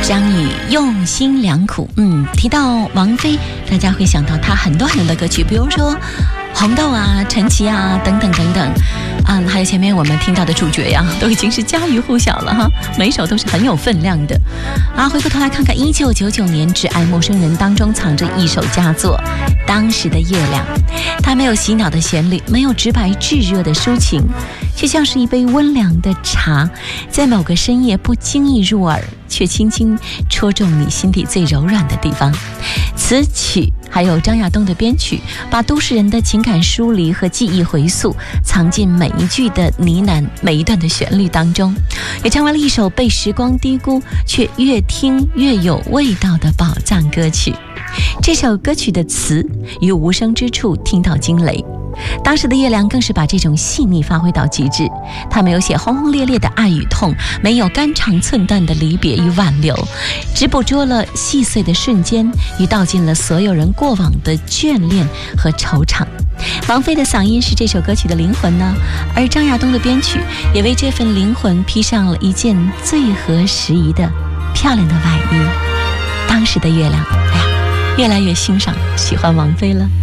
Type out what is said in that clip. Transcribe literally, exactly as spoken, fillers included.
张宇用心良苦。嗯，提到王菲，大家会想到她很多很多的歌曲，比如说红豆啊、陈绮啊等等等等。嗯，还有前面我们听到的主角呀，都已经是家喻户晓了哈，每一首都是很有分量的。啊，回过头来看看一九九九年《只爱陌生人》当中藏着一首佳作《当时的月亮》，它没有洗脑的旋律，没有直白炙热的抒情，却像是一杯温凉的茶，在某个深夜不经意入耳，却轻轻戳中你心底最柔软的地方。词曲还有张亚东的编曲，把都市人的情感疏离和记忆回溯藏进每一句的呢喃，每一段的旋律当中，也成为了一首被时光低估却越听越有味道的宝藏歌曲。这首歌曲的词于无声之处听到惊雷，当时的月亮更是把这种细腻发挥到极致。他没有写轰轰烈烈的爱与痛，没有肝肠寸断的离别与挽留，只捕捉了细碎的瞬间，与道尽了所有人过往的眷恋和惆怅。王菲的嗓音是这首歌曲的灵魂呢，而张亚东的编曲也为这份灵魂披上了一件最合时宜的漂亮的外衣。当时的月亮，哎呀，越来越欣赏喜欢王菲了。